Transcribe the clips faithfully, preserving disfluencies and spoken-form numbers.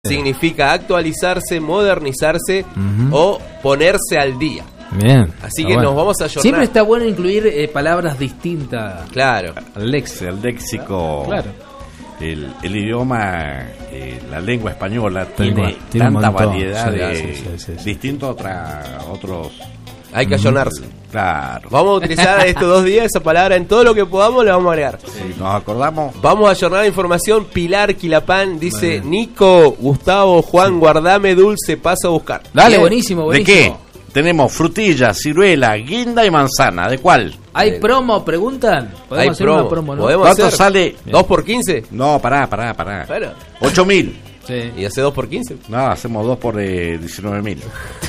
Significa actualizarse, modernizarse uh-huh. o ponerse al día. Bien. Así que bueno. nos vamos a ayornar. Siempre está bueno incluir eh, palabras distintas. Claro. Al léxico. El léxico. Claro. El, el idioma, eh, la lengua española tiene, tiene, tiene tanta un variedad sí, de sí, sí, sí, sí. distinto a otra, otros. Hay que ayornarse. Claro. Vamos a utilizar estos dos días esa palabra en todo lo que podamos, le vamos a agregar. Si nos acordamos. Vamos a ayornar la información. Pilar Quilapán dice: bueno. Nico, Gustavo, Juan, guardame dulce, paso a buscar. Dale, Bien. buenísimo, buenísimo. ¿De qué? Tenemos frutilla, ciruela, guinda y manzana. ¿De cuál? ¿Hay promo? ¿Preguntan? Podemos Hay hacer promo. una promo, ¿no? ¿Podemos ¿Cuánto hacer? sale? ¿dos por quince? No, pará, pará, pará. Bueno. ocho mil. Sí. ¿Y hace dos por quince? No, hacemos dos por eh, diecinueve mil.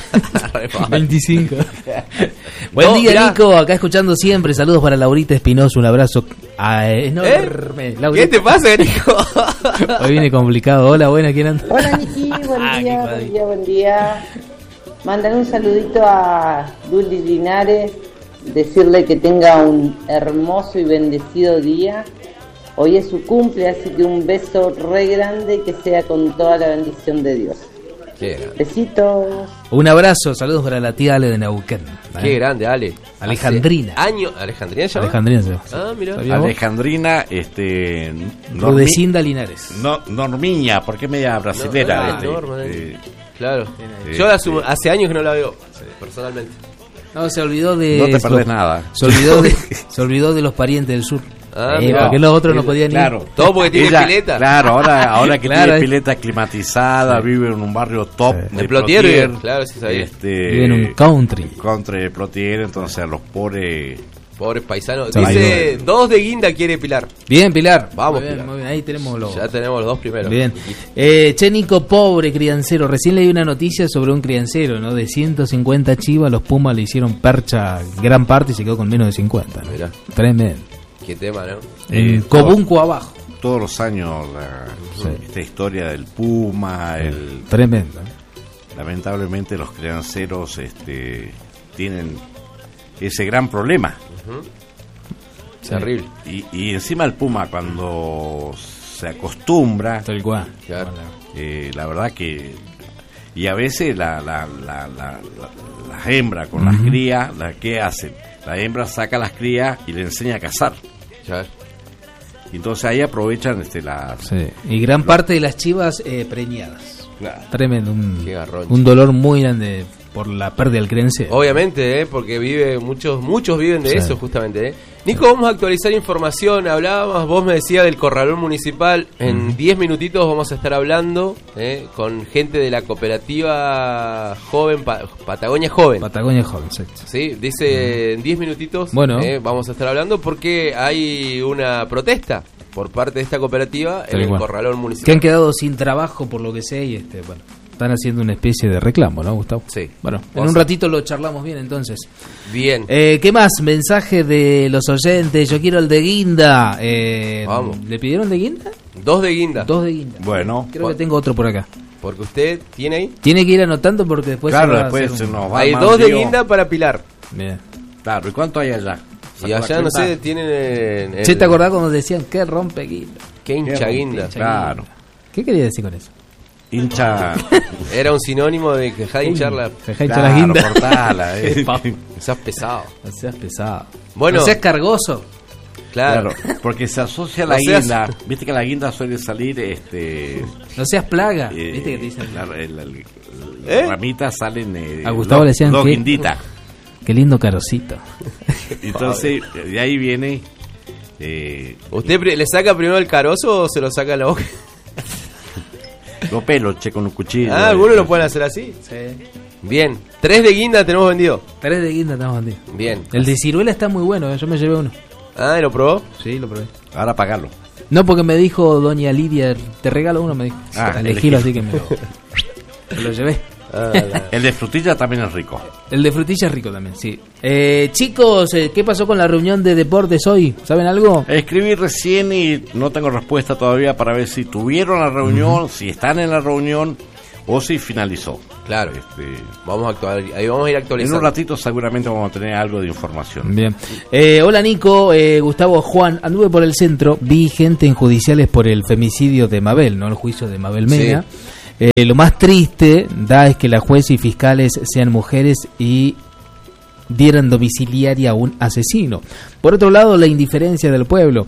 veinticinco. Buen no, día, mirá. Nico. Acá escuchando siempre. Saludos para Laurita Espinosa. Un abrazo ah, enorme. ¿Eh? Laurita. ¿Qué te pasa, Nico? Hoy viene complicado. Hola, buena, ¿quién anda? Hola, Niki. Buen Ah, día, qué buen día, buen día. Mandan un saludito a Dully Linares. Decirle que tenga un hermoso y bendecido día. Hoy es su cumple, así que un beso re grande, que sea con toda la bendición de Dios. Qué Besitos. Un abrazo, saludos para la tía Ale de Neuquén. Qué grande, Ale. Alejandrina. Año, ¿Alejandrina se llama? Alejandrina, sí. Ah, mira. Alejandrina, este. Rudecinda Linares. No, Normiña, porque es media brasilera. No, este, enorme, eh, claro. Eh, Yo hace, eh, hace años que no la veo, personalmente. No, se olvidó de. No te esto. perdés nada. Se olvidó de, se olvidó de los parientes del sur. Ah, eh, mirá. porque los otros no Ella- podían claro. ir. Todo porque tiene Ella- pileta. Claro, ahora, ahora que Claro, tiene es- pileta climatizada, Sí. vive en un barrio top Sí. de De Plotier, Plotier, claro, sí sabía. Este, Vive en un country. Country de Plotier, entonces a los pobres. Pobres paisanos. Sí. Dice, dos de guinda quiere Pilar. Bien, Pilar. Vamos, muy bien, Pilar. muy bien. Ahí tenemos los. Ya tenemos los dos primeros. Bien. Eh, che, Nico, pobre criancero. Recién leí una noticia sobre un criancero, ¿no? De ciento cincuenta chivas, los Pumas le hicieron percha gran parte y se quedó con menos de cincuenta, ¿no? Mirá. Tremendo. Qué tema, ¿no? En Eh, Cobunco abajo. Todos los años, la, Sí. esta historia del Puma, el, Tremendo. lamentablemente los crianceros este, tienen ese gran problema. Terrible. Y, y encima el Puma, cuando se acostumbra, Tal cual. Claro. eh, la verdad que. Y a veces la, la, la, la, la, las hembras con las crías, la, ¿qué hacen? La hembra saca las crías y le enseña a cazar. Ya. Y entonces ahí aprovechan este, las. Sí. Y gran parte de las chivas eh, preñadas. Claro. Tremendo. Un, Qué garrón. un dolor muy grande por la pérdida del criancero. Obviamente, ¿eh? Porque vive muchos muchos viven de Sí. eso justamente. ¿eh? Nico, vamos a actualizar información. Hablábamos, vos me decías del corralón municipal. En diez minutitos vamos a estar hablando ¿eh? con gente de la cooperativa joven, Pa- Patagonia Joven. Patagonia Joven, exacto. Sí, dice en diez minutitos Bueno. ¿eh? vamos a estar hablando porque hay una protesta por parte de esta cooperativa en Tal el cual. corralón Que municipal. han quedado sin trabajo por lo que sé y este, bueno, están haciendo una especie de reclamo, ¿no, Gustavo? Sí. Bueno, en Vos- un ratito lo charlamos bien entonces. Bien. Eh, ¿Qué más? Mensaje de los oyentes. Yo quiero el de guinda. Eh, Vamos. ¿Le pidieron de guinda? Dos de guinda. Dos de guinda. Bueno, Creo que tengo otro por acá. Porque usted tiene ahí. Tiene que ir anotando porque después claro, se va a después hacer se un- nos va Hay más dos de lío. guinda para Pilar. Bien. Claro, ¿y cuánto hay allá? Y allá, no sé, tienen en, en- Che, ¿te acordás cuando decían que rompe guinda? Qué hincha guinda. Hincha Claro. guinda. ¿Qué quería decir con eso? Hincha. Era un sinónimo de que de hinchar la... Jaja, hincha Claro, la guinda. cortala, eh. Seas pesado. No seas pesado. Bueno. No seas cargoso. Claro. Claro, porque se asocia a la No seas- guinda. Viste que la guinda suele salir, este. No seas plaga. eh, ¿Viste que te dicen? la, el- el- las ¿Eh? ramitas salen. Eh, A Gustavo dos- le decían dos que- guinditas. Qué lindo carocito. Entonces, de ahí viene. Eh, ¿Usted pri- le saca primero el carozo o se lo saca en la boca? los pelos, che, con un cuchillo. Ah, algunos lo pueden hacer así. Sí. Bien. Tres de guinda tenemos vendido. Tres de guinda estamos vendidos. Bien. El de ciruela está muy bueno, ¿eh? Yo me llevé uno. Ah, ¿lo probó? Sí, lo probé. Ahora pagarlo. No, porque me dijo doña Lidia, te regalo uno, me dijo. Ah, Elegílo, elegí. así que me lo, me lo llevé. Ah, la- El de frutilla también es rico. El de frutilla es rico también, sí. Eh, chicos, eh, ¿qué pasó con la reunión de deportes hoy? ¿Saben algo? Escribí recién y no tengo respuesta todavía para ver si tuvieron la reunión, si están en la reunión o si finalizó. Claro. Este, Vamos a actuar, ahí vamos a ir en actualizando. un ratito seguramente vamos a tener algo de información. Bien. Eh, hola Nico, eh, Gustavo, Juan, anduve por el centro, vi gente en judiciales por el femicidio de Mabel, ¿no? El juicio de Mabel Mena. Sí. Eh, lo más triste da es que la jueza y fiscales sean mujeres y dieran domiciliaria a un asesino. Por otro lado, la indiferencia del pueblo.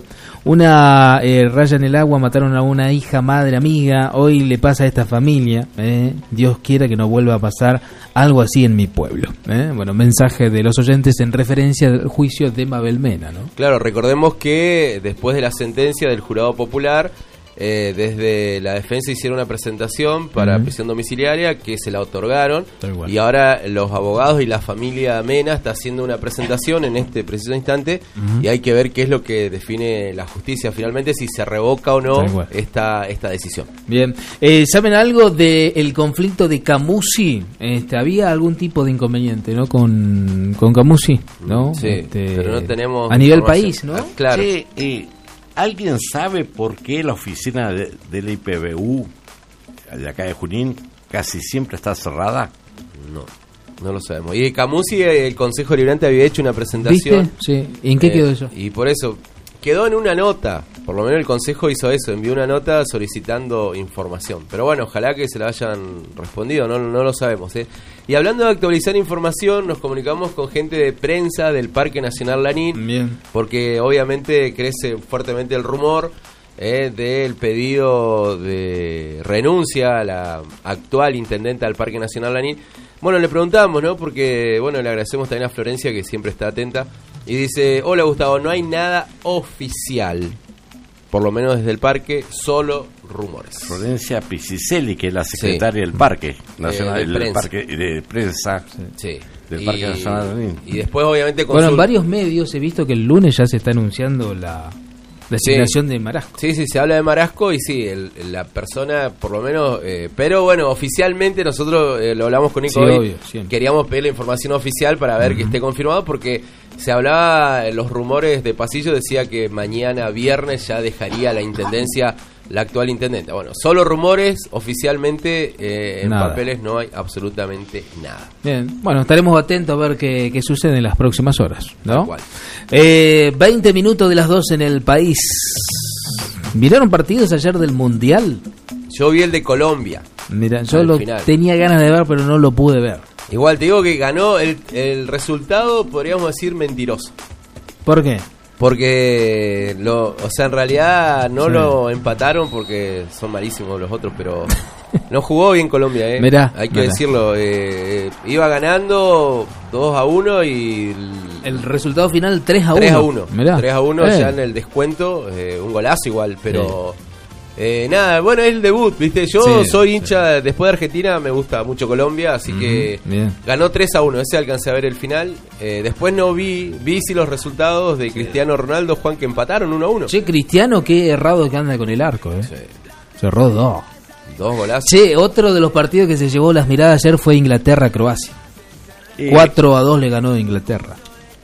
Una eh, raya en el agua, mataron a una hija, madre, amiga. Hoy le pasa a esta familia. Eh. Dios quiera que no vuelva a pasar algo así en mi pueblo. Eh. Bueno, mensaje de los oyentes en referencia al juicio de Mabel Mena, ¿no? Claro, recordemos que después de la sentencia del jurado popular, Eh, desde la defensa hicieron una presentación para uh-huh. prisión domiciliaria que se la otorgaron, y ahora los abogados y la familia Mena está haciendo una presentación en este preciso instante, uh-huh. y hay que ver qué es lo que define la justicia finalmente, si se revoca o no esta esta decisión. Bien, eh, ¿saben algo del conflicto de Camusi? Este, ¿había algún tipo de inconveniente, no, con, con Camusi? ¿No? Sí, este, pero no tenemos a nivel país, ¿no? Ah, claro. Sí, y ¿alguien sabe por qué la oficina de, del I P B U de acá de Junín casi siempre está cerrada? No, no lo sabemos. Y Camusi, el Consejo Deliberante había hecho una presentación. ¿Viste? Sí. ¿Y en qué eh, quedó eso? Y por eso quedó en una nota. Por lo menos el Consejo hizo eso, envió una nota solicitando información. Pero bueno, ojalá que se la hayan respondido, no, no lo sabemos, ¿eh? Y hablando de actualizar información, nos comunicamos con gente de prensa del Parque Nacional Lanín. Bien. Porque obviamente crece fuertemente el rumor eh, del pedido de renuncia a la actual intendenta del Parque Nacional Lanín. Bueno, le preguntamos, ¿no? Porque, bueno, le agradecemos también a Florencia, que siempre está atenta. Y dice: hola Gustavo, no hay nada oficial, por lo menos desde el parque, solo rumores. Florencia Picicelli, que es la secretaria sí. del Parque Nacional, eh, de del prensa. Parque de Prensa sí. del y, Parque Nacional. Y después, obviamente, bueno, en varios medios he visto que el lunes ya se está anunciando la designación sí. de Marasco. Sí, sí, se habla de Marasco y sí, el, la persona, por lo menos, eh, pero bueno, oficialmente nosotros eh, lo hablamos con Nico sí, hoy, obvio, queríamos pedir la información oficial para ver uh-huh. que esté confirmado, porque se hablaba, en los rumores de pasillo decía que mañana viernes ya dejaría la intendencia la actual intendente. Bueno, solo rumores, oficialmente eh, en nada. Papeles no hay absolutamente nada. Bien, bueno, estaremos atentos a ver qué, qué sucede en las próximas horas, ¿no? Eh, veinte minutos de las dos en el país. ¿Miraron partidos ayer del Mundial? Yo vi el de Colombia. Mira, yo lo final. tenía ganas de ver, pero no lo pude ver. Igual te digo que ganó el, el resultado, podríamos decir, mentiroso. ¿Por qué? Porque, lo, o sea, en realidad no sí. lo empataron porque son malísimos los otros, pero no jugó bien Colombia, ¿eh? Mirá, hay que mirá. decirlo. Eh, iba ganando dos a uno y... El, el resultado final tres a uno. tres a uno. Mirá. tres a uno eh. ya en el descuento, eh, un golazo igual, pero... Sí. Eh, nada, bueno, es el debut, ¿viste? Yo sí, soy hincha, sí. después de Argentina me gusta mucho Colombia, así uh-huh, que bien. Ganó tres a uno, ese alcancé a ver el final. Eh, después no vi, vi sí los resultados de Cristiano Ronaldo, Juan, que empataron uno a uno. Che, Cristiano, qué errado que anda con el arco, ¿eh? Sí. Cerró dos. Dos golazos. Che, otro de los partidos que se llevó las miradas ayer fue Inglaterra-Croacia. Eh. cuatro a dos le ganó Inglaterra.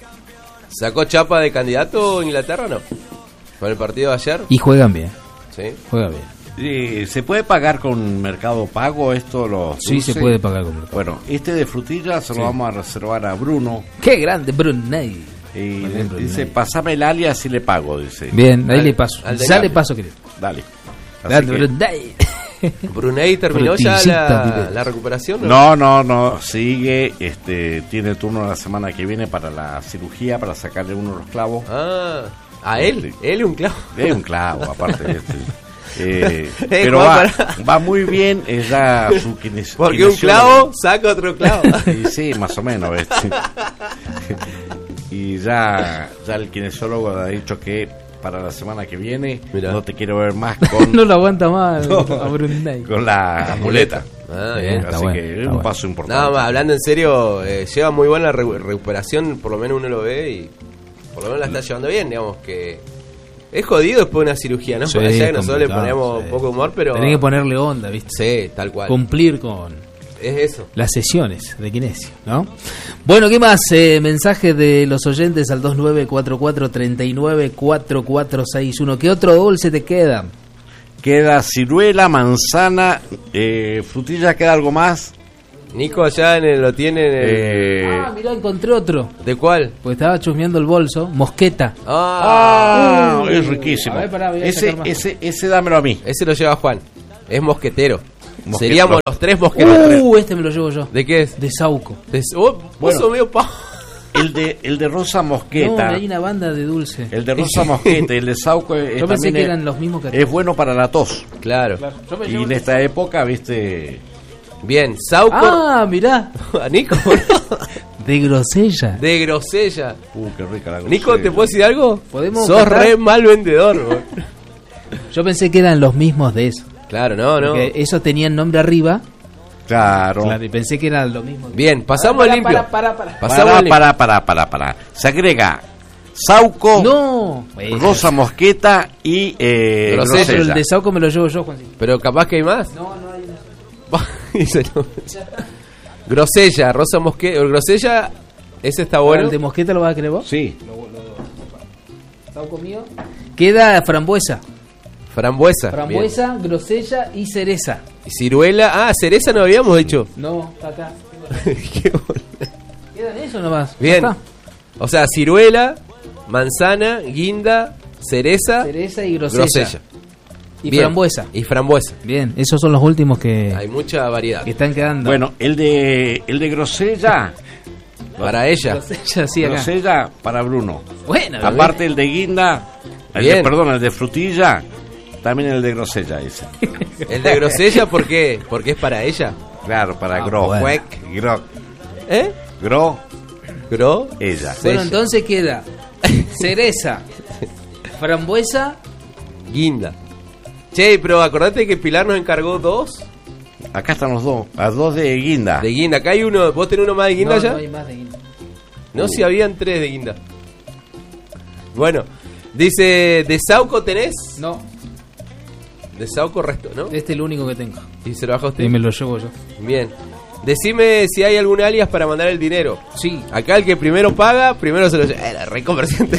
¿Sacó chapa de candidato Inglaterra o no? ¿Con el partido de ayer? Y juegan bien. Sí. Juega bien. Eh, ¿Se puede pagar con Mercado Pago esto? Los sí, dulces? Se puede pagar con Mercado Bueno, este de frutilla se sí. lo vamos a reservar a Bruno. ¡Qué grande, Brunei! Y le, dice, pasame el alias y le pago, dice. Bien, ahí al, le paso. Ya le paso, querido. Dale. Grande, Brunei. ¿Brunei terminó ya la, la recuperación? ¿no? no, no, no, sigue, este, tiene turno la semana que viene para la cirugía, para sacarle uno de los clavos. Ah, ¿a él? ¿Él es un clavo? Es un clavo, aparte de este. Eh, pero va, va muy bien, es ya su kines, porque un clavo saca otro clavo. Y sí, más o menos. Este. Y ya, ya el kinesiólogo ha dicho que para la semana que viene Mirá. no te quiero ver más con... no lo aguanta más no, a Brunei. Con la muleta. Ah, bien, así bueno, que es un bueno. paso importante. Nada más, hablando en serio, eh, lleva muy buena re- recuperación, por lo menos uno lo ve y por lo menos la está llevando bien, digamos que... Es jodido después de una cirugía, ¿no? Sí, allá que nosotros le ponemos sí. un poco de humor, pero... Tenés que ponerle onda, ¿viste? Sí, tal cual. Cumplir con... Es eso. Las sesiones de kinesio, ¿no? Bueno, ¿qué más? Eh, mensaje de los oyentes al dos nueve cuatro cuatro tres nueve cuatro cuatro seis uno. ¿Qué otro dulce te queda? Queda ciruela, manzana, eh, frutilla, ¿queda algo más? Nico allá en el, lo tiene en el... Eh... Ah, mirá, encontré otro. ¿De cuál? Pues estaba chusmeando el bolso. Mosqueta. Ah, ah uh, es riquísimo. A ver, pará, ese, ese, ese dámelo a mí. Ese lo lleva Juan. Es mosquetero. Mosqueto. Seríamos los tres mosqueteros. Uh, este me lo llevo yo. ¿De qué es? De Sauco. De, oh, vos Bueno. sos medio pa... El de, el de Rosa No, Mosqueta. hay una banda de dulce. El de Rosa Mosqueta y el de Sauco es, Yo pensé también que es- eran los mismos que es bueno para la tos. Claro. Yo me Y llevo en esta época, viste, Bien, Sauco... Ah, mirá. Nico, De grosella. de Grosella. uh, qué rica la Nico, grosella. ¿te puedo decir algo? ¿Podemos Sos cantar? re mal vendedor, bro. Yo pensé que eran los mismos de eso. Claro, no, no. Porque esos tenían nombre arriba. Claro. Claro, y pensé que eran los mismos. Bien, pasamos Para, al limpio. para, para, para. Pasamos Para, al limpio. para, para, para, para. Se agrega Sauco, No. Rosa Mosqueta y eh, Grosella. Pero el Grosella. de Sauco me lo llevo yo, Juancito. Pero capaz que hay más. No, no hay más. Dice, no. Grosella, Rosa Mosqueta. Grosella, ese está bueno. ¿El de Mosqueta lo vas a querer vos? Sí. Sauco mío. Queda frambuesa. Frambuesa. Frambuesa, grosella y cereza. bien. Y ciruela. Ah, cereza no habíamos dicho. No, está acá. Qué bueno. Quedan eso nomás. Bien. Ya está. O sea, ciruela, manzana, guinda, cereza, Cereza y grosella. grosella. Y Bien. frambuesa. Y frambuesa. Bien, esos son los últimos que, Hay mucha variedad. que están quedando. Bueno, el de el de Grosella. Para ella. Grosella, sí, acá. Grosella para Bruno. Bueno, Aparte el de guinda, el Bien. de, perdón, el de frutilla, también el de Grosella ese. El de Grosella, ¿por qué? Porque es para ella. Claro, para Ah, Gro. bueno. Huec, Gro. ¿Eh? Gro, ¿Gro? ella. Sí. bueno, entonces queda cereza, frambuesa. Guinda. Che, pero acordate que Pilar nos encargó dos Acá están los dos, las dos de guinda. de guinda. Acá hay uno. ¿Vos tenés uno más de guinda no, ya? no hay más de guinda. No, si habían tres de guinda. Bueno, dice, ¿de Sauco tenés? No, De Sauco resto, ¿no? este es el único que tengo. Y se lo baja usted. Y me lo llevo yo. Bien. Decime si hay algún alias para mandar el dinero. Sí. Acá el que primero paga, primero se lo lleva. Era re comerciante.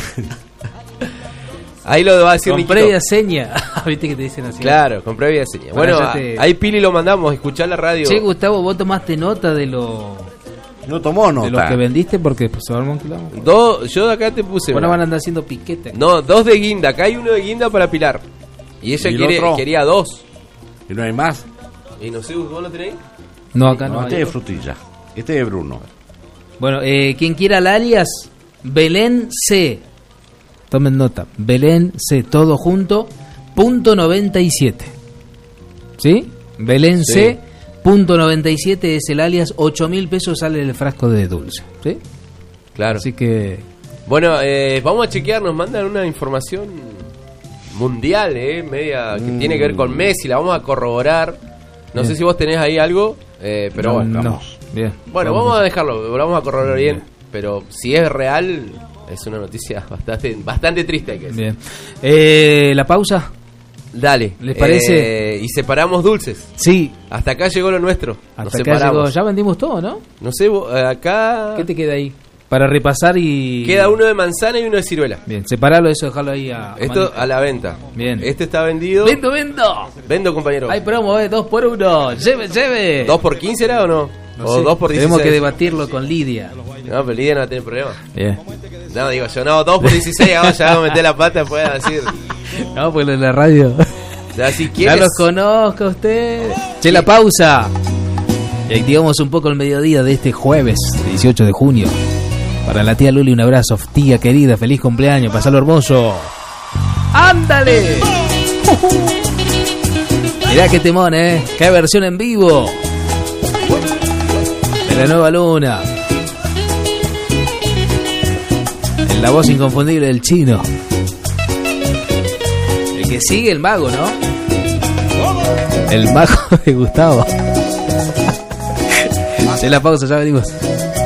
Ahí lo va a decir Con Niquito. previa seña. Viste que te dicen así. Claro, con previa seña. Para Bueno, ya te- ahí Pili lo mandamos, escuchar la radio. Che, Gustavo, vos tomaste nota de lo No tomó de los nota. que vendiste porque pues, se va a armar un quilombo. Dos, yo de acá te puse. Bueno, una. van a andar haciendo piquete. No, dos de guinda. Acá hay uno de guinda para Pilar. Y ella ¿Y el quiere, otro? quería dos. Y no hay más. Y no sé, ¿vos lo tenéis? No, acá No, no. este hay. es de frutilla. Este es de Bruno. Bueno, eh, quien quiera el alias, Belén C. Tomen nota. Belén C, todo junto, punto noventa y siete. ¿Sí? Belén Sí. C, punto noventa y siete es el alias. Ocho mil pesos sale el frasco de dulce. ¿Sí? Claro. Así que... Bueno, eh, vamos a chequear, nos mandan una información mundial, eh, media que Mm. tiene que ver con Messi, la vamos a corroborar. No Bien. sé si vos tenés ahí algo, eh, pero no, bueno. no. Bien. Bueno, vamos a dejarlo, lo vamos a corroborar bien, pero si es real, es una noticia bastante bastante triste, hay que decir. Bien. Eh, ¿La pausa? Dale. ¿Les parece? eh, y separamos dulces. Sí. Hasta acá llegó lo nuestro. Nos Hasta acá separamos. llegó. Ya vendimos todo, ¿no? No sé, vos, eh, acá ¿Qué te queda ahí? Para repasar y... queda uno de manzana y uno de ciruela. Bien, separalo eso, dejarlo ahí a... Esto a la venta. Bien. Este está vendido. ¡Vendo, vendo! Vendo, compañero. Hay promo, eh, dos por uno. Lleve, lleve. ¿Dos por quince era o no? No o sé, dos por dieciséis. Tenemos que debatirlo con Lidia. No, pero Lidia no va a tener problema. Bien. No, digo yo, no, dos por dieciséis, ahora ya vamos a meter la pata, puede decir. No, pues lo de la radio. Ya, si Ya quieres. los conozco a ustedes. Che, la pausa. Y activamos un poco el mediodía de este jueves, dieciocho de junio. Para la tía Luli, un abrazo. Tía querida, feliz cumpleaños. Pasalo hermoso. ¡Ándale! Mirá qué temón, ¿eh? Qué versión en vivo. De la nueva luna. En la voz inconfundible del chino. El que sigue, el mago, ¿no? El mago de Gustavo. Se la pausa, ya venimos.